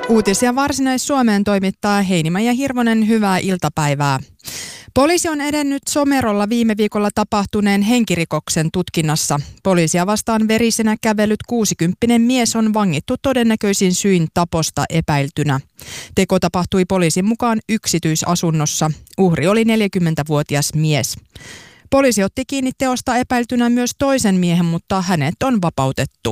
Uutisia Varsinais-Suomeen toimittaa Heinimäi ja Hirvonen, hyvää iltapäivää. Poliisi on edennyt Somerolla viime viikolla tapahtuneen henkirikoksen tutkinnassa. Poliisia vastaan verisenä kävellyt 60-vuotias mies on vangittu todennäköisin syin taposta epäiltynä. Teko tapahtui poliisin mukaan yksityisasunnossa. Uhri oli 40-vuotias mies. Poliisi otti kiinni teosta epäiltynä myös toisen miehen, mutta hänet on vapautettu.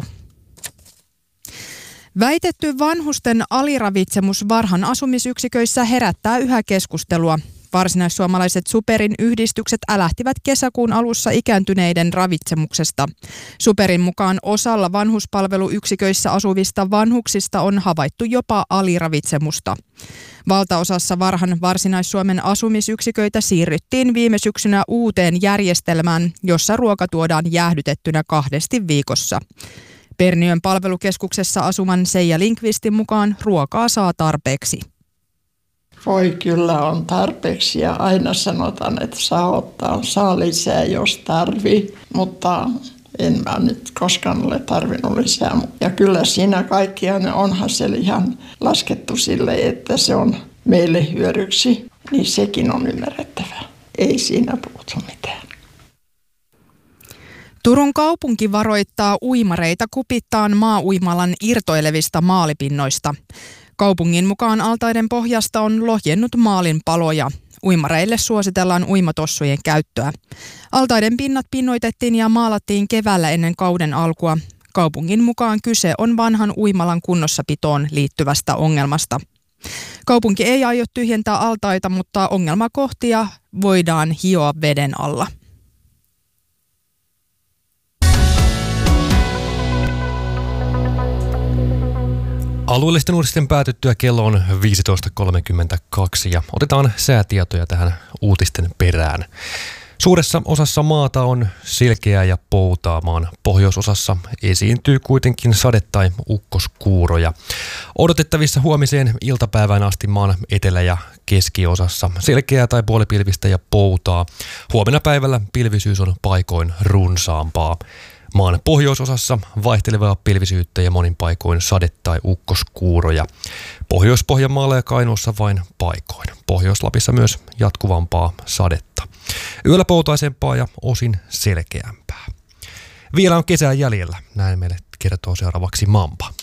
Väitetty vanhusten aliravitsemus varhan asumisyksiköissä herättää yhä keskustelua. Varsinaissuomalaiset Superin yhdistykset älähtivät kesäkuun alussa ikääntyneiden ravitsemuksesta. Superin mukaan osalla vanhuspalveluyksiköissä asuvista vanhuksista on havaittu jopa aliravitsemusta. Valtaosassa Varhan Varsinais-Suomen asumisyksiköitä siirryttiin viime syksynä uuteen järjestelmään, jossa ruoka tuodaan jäähdytettynä 2 viikossa. Perniön palvelukeskuksessa asuvan Seija Linkvistin mukaan ruokaa saa tarpeeksi. Voi kyllä on tarpeeksi ja aina sanotaan, että saa lisää jos tarvii, mutta en mä nyt koskaan ole tarvinnut lisää. Ja kyllä siinä kaikkiaan onhan se ihan laskettu sille, että se on meille hyödyksi, niin sekin on ymmärrettävää. Ei siinä puutu mitään. Turun kaupunki varoittaa uimareita kupittaan maa-uimalan irtoilevista maalipinnoista. Kaupungin mukaan altaiden pohjasta on lohjennut maalinpaloja. Uimareille suositellaan uimatossujen käyttöä. Altaiden pinnat pinnoitettiin ja maalattiin keväällä ennen kauden alkua. Kaupungin mukaan kyse on vanhan uimalan kunnossapitoon liittyvästä ongelmasta. Kaupunki ei aio tyhjentää altaita, mutta ongelmakohtia voidaan hioa veden alla. Alueellisten uutisten päätyttyä kello on 15.32 ja otetaan säätietoja tähän uutisten perään. Suuressa osassa maata on selkeää ja poutaa. Maan pohjoisosassa esiintyy kuitenkin sade- tai ukkoskuuroja. Odotettavissa huomiseen iltapäivään asti maan etelä- ja keskiosassa selkeää tai puolipilvistä ja poutaa. Huomenna päivällä pilvisyys on paikoin runsaampaa. Maan pohjoisosassa vaihtelevaa pilvisyyttä ja monin paikoin sade- tai ukkoskuuroja. Pohjois-Pohjanmaalla ja Kainuussa vain paikoin. Pohjois-Lapissa myös jatkuvampaa sadetta. Yöllä poutaisempaa ja osin selkeämpää. Vielä on kesää jäljellä, näin meille kertoo seuraavaksi Mampa.